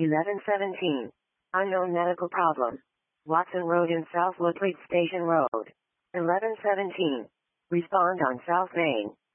1117. Unknown medical problem. Watson Road in South Woodbridge Station Road. 1117. Respond on South Main.